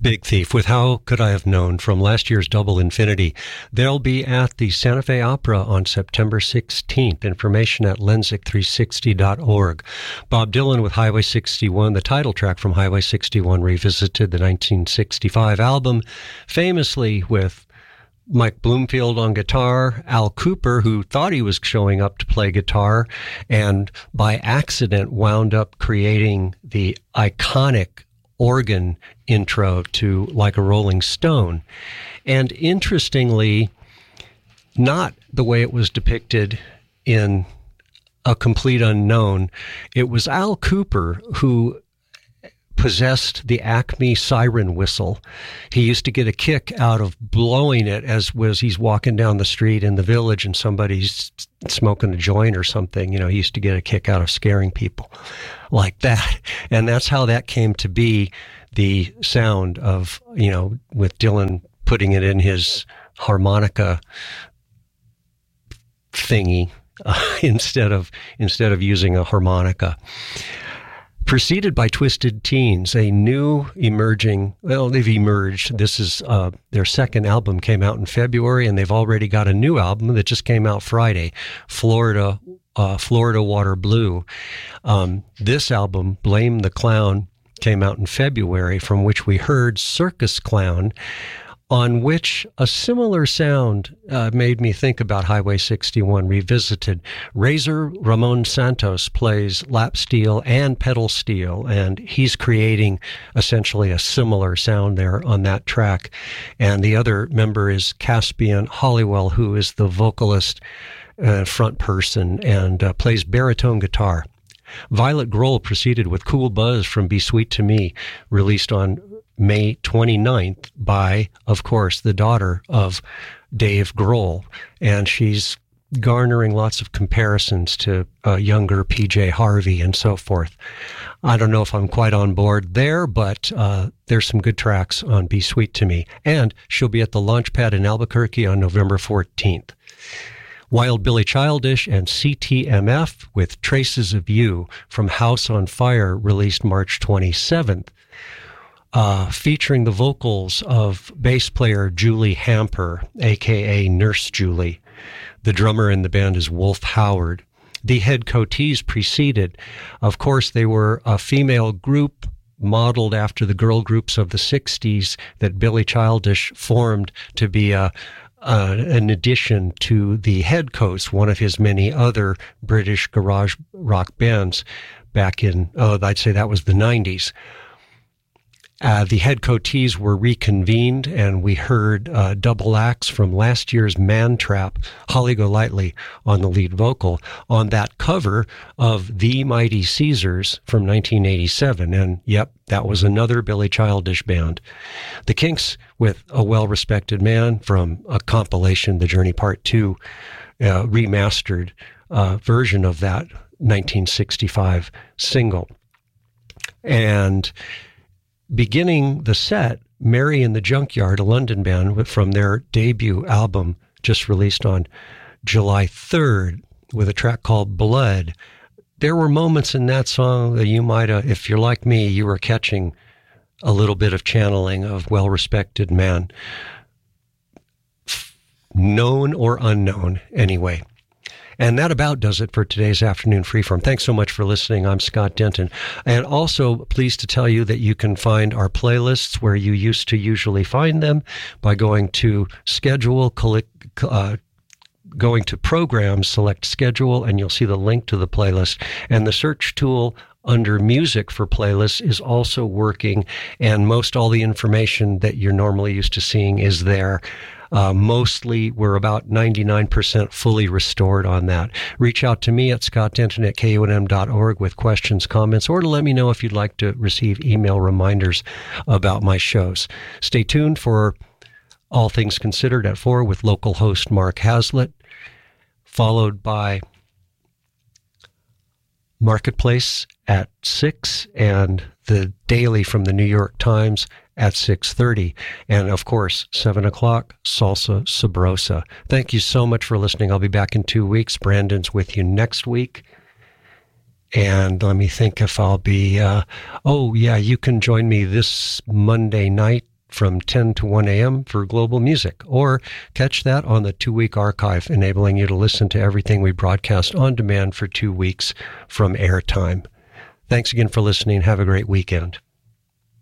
Big Thief with How Could I Have Known from last year's Double Infinity. They'll be at the Santa Fe Opera on September 16th. Information at lensic360.org. Bob Dylan with Highway 61, the title track from Highway 61 Revisited, the 1965 album, famously with Mike Bloomfield on guitar, Al Cooper, who thought he was showing up to play guitar, and by accident wound up creating the iconic organ intro to Like a Rolling Stone. And interestingly, not the way it was depicted in A Complete Unknown. It was Al Cooper who possessed the Acme siren whistle. He used to get a kick out of blowing it as he's walking down the street in the village and somebody's smoking a joint or something. You know, he used to get a kick out of scaring people like that. And that's how that came to be the sound of, you know, with Dylan putting it in his harmonica thingy instead of using a harmonica. Preceded by Twisted Teens, a new emerging, well, they've emerged. This is their second album, came out in February, and they've already got a new album that just came out Friday, Florida Water Blue. This album, Blame the Clown, came out in February, from which we heard Circus Clown, on which a similar sound made me think about Highway 61 Revisited. Razor Ramon Santos plays lap steel and pedal steel, and he's creating essentially a similar sound there on that track. And the other member is Caspian Hollywell, who is the vocalist, front person, and plays baritone guitar. Violet Grohl proceeded with Cool Buzz from Be Sweet to Me, released on May 29th by, of course, the daughter of Dave Grohl. And she's garnering lots of comparisons to younger PJ Harvey and so forth. I don't know if I'm quite on board there, but there's some good tracks on Be Sweet to Me. And she'll be at the Launchpad in Albuquerque on November 14th. Wild Billy Childish and CTMF with Traces of You from House on Fire, released March 27th. Featuring the vocals of bass player Julie Hamper, a.k.a. Nurse Julie. The drummer in the band is Wolf Howard. The Head Coatees preceded. Of course, they were a female group modeled after the girl groups of the 60s that Billy Childish formed to be an addition to the Headcoats, one of his many other British garage rock bands back in, I'd say that was the 90s. The Head Coatees were reconvened, and we heard double acts from last year's Man Trap, Holly Golightly on the lead vocal, on that cover of The Mighty Caesars from 1987. And yep, that was another Billy Childish band. The Kinks with A Well-Respected Man from a compilation, The Journey Part 2, remastered version of that 1965 single. And beginning the set, Mary in the Junkyard, a London band from their debut album just released on July 3rd with a track called Blood. There were moments in that song that you might have, if you're like me, you were catching a little bit of channeling of Well-Respected Man. Known or unknown, anyway. And that about does it for today's Afternoon Freeform. Thanks so much for listening. I'm Scott Denton. And also pleased to tell you that you can find our playlists where you used to usually find them by going to schedule, going to programs, select schedule, and you'll see the link to the playlist. And the search tool under music for playlists is also working, and most all the information that you're normally used to seeing is there. Mostly, we're about 99% fully restored on that. Reach out to me at scottdenton@kunm.org with questions, comments, or to let me know if you'd like to receive email reminders about my shows. Stay tuned for All Things Considered at 4 with local host Mark Hazlitt, followed by Marketplace at 6 and the Daily from the New York Times at 6:30. And of course, 7 o'clock, Salsa Sabrosa. Thank you so much for listening. I'll be back in 2 weeks. Brandon's with you next week. And let me think if I'll be, you can join me this Monday night from 10 to 1 a.m. for global music, or catch that on the 2-week archive, enabling you to listen to everything we broadcast on demand for 2 weeks from airtime. Thanks again for listening. Have a great weekend.